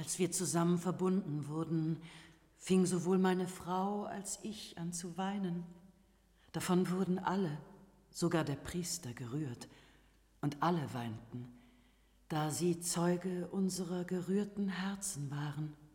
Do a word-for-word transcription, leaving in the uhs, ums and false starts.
Als wir zusammen verbunden wurden, fing sowohl meine Frau als ich an zu weinen. Davon wurden alle, sogar der Priester, gerührt, und alle weinten, da sie Zeuge unserer gerührten Herzen waren.